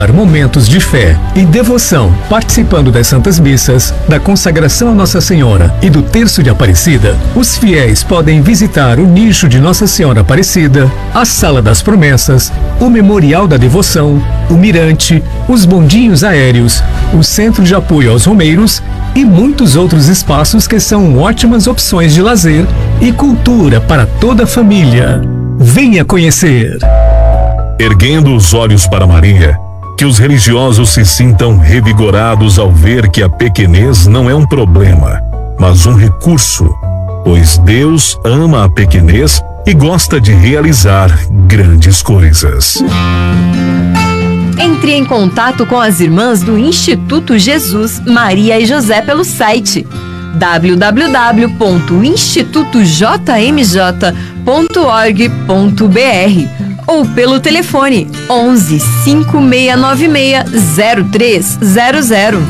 Momentos de fé e devoção, participando das Santas Missas, da consagração a Nossa Senhora e do Terço de Aparecida, os fiéis podem visitar o nicho de Nossa Senhora Aparecida, a Sala das Promessas, o Memorial da Devoção, o Mirante, os bondinhos aéreos, o Centro de Apoio aos Romeiros e muitos outros espaços que são ótimas opções de lazer e cultura para toda a família. Venha conhecer! Erguendo os olhos para Maria, que os religiosos se sintam revigorados ao ver que a pequenez não é um problema, mas um recurso, pois Deus ama a pequenez e gosta de realizar grandes coisas. Entre em contato com as irmãs do Instituto Jesus, Maria e José pelo site www.institutojmj.org.br ou pelo telefone 11 5696 0300.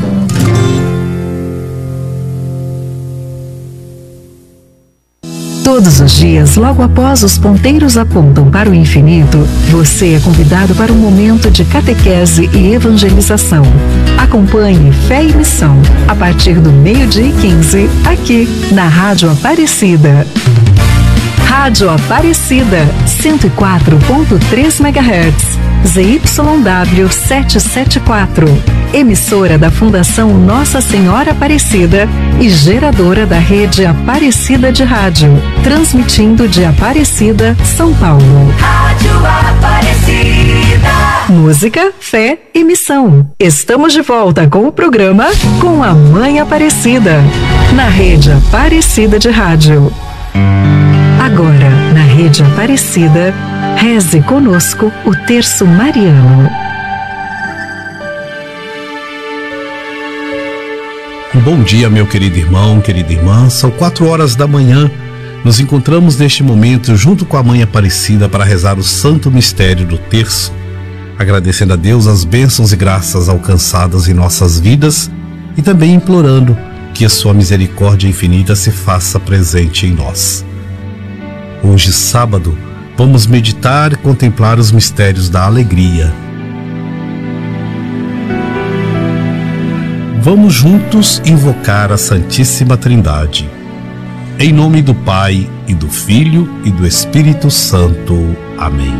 Todos os dias, logo após os ponteiros apontam para o infinito, você é convidado para um momento de catequese e evangelização. Acompanhe Fé e Missão, a partir do 12h15, aqui na Rádio Aparecida. Rádio Aparecida, 104.3 MHz, ZYW 774, emissora da Fundação Nossa Senhora Aparecida e geradora da rede Aparecida de Rádio, transmitindo de Aparecida, São Paulo. Rádio Aparecida. Música, fé e missão. Estamos de volta com o programa Com a Mãe Aparecida, na rede Aparecida de Rádio. Agora, na Rede Aparecida, reze conosco o Terço Mariano. Bom dia, meu querido irmão, querida irmã. São 4 horas da manhã. Nos encontramos neste momento junto com a Mãe Aparecida para rezar o Santo Mistério do Terço, agradecendo a Deus as bênçãos e graças alcançadas em nossas vidas e também implorando que a sua misericórdia infinita se faça presente em nós. Hoje, sábado, vamos meditar e contemplar os mistérios da alegria. Vamos juntos invocar a Santíssima Trindade. Em nome do Pai, e do Filho, e do Espírito Santo. Amém.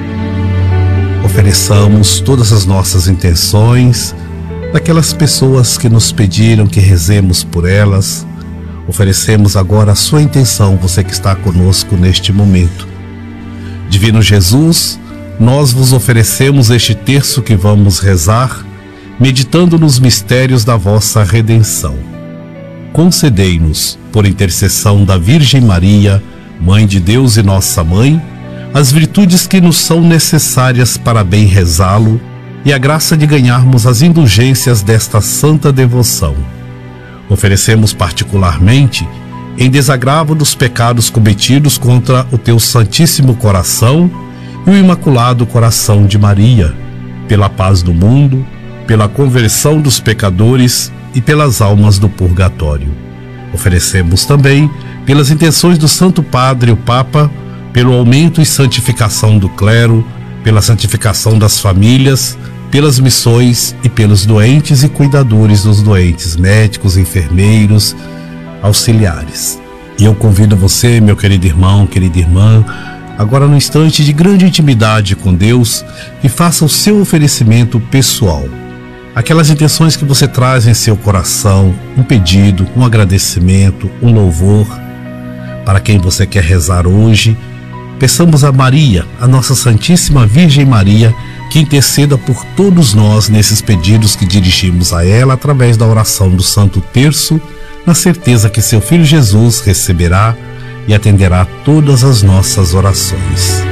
Ofereçamos todas as nossas intenções, daquelas pessoas que nos pediram que rezemos por elas. Oferecemos agora a sua intenção, você que está conosco neste momento. Divino Jesus, nós vos oferecemos este terço que vamos rezar, meditando nos mistérios da vossa redenção. Concedei-nos, por intercessão da Virgem Maria, Mãe de Deus e nossa Mãe, as virtudes que nos são necessárias para bem rezá-lo e a graça de ganharmos as indulgências desta santa devoção. Oferecemos particularmente em desagravo dos pecados cometidos contra o teu Santíssimo Coração e o Imaculado Coração de Maria, pela paz do mundo, pela conversão dos pecadores e pelas almas do purgatório. Oferecemos também pelas intenções do Santo Padre, o Papa, pelo aumento e santificação do clero, pela santificação das famílias, pelas missões e pelos doentes e cuidadores dos doentes, médicos, enfermeiros, auxiliares. E eu convido você, meu querido irmão, querida irmã, agora num instante de grande intimidade com Deus, que faça o seu oferecimento pessoal. Aquelas intenções que você traz em seu coração, um pedido, um agradecimento, um louvor, para quem você quer rezar hoje. Peçamos a Maria, a nossa Santíssima Virgem Maria, que interceda por todos nós nesses pedidos que dirigimos a ela através da oração do Santo Terço, na certeza que seu Filho Jesus receberá e atenderá todas as nossas orações.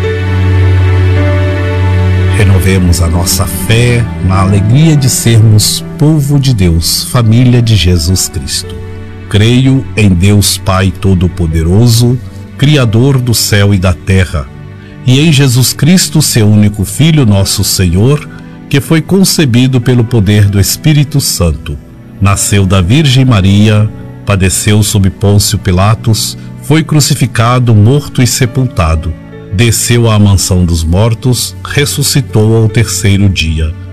Renovemos a nossa fé na alegria de sermos povo de Deus, família de Jesus Cristo. Creio em Deus Pai Todo-Poderoso, Criador do céu e da terra, e em Jesus Cristo, seu único Filho, nosso Senhor, que foi concebido pelo poder do Espírito Santo. Nasceu da Virgem Maria, padeceu sob Pôncio Pilatos, foi crucificado, morto e sepultado. Desceu à mansão dos mortos, ressuscitou ao terceiro dia.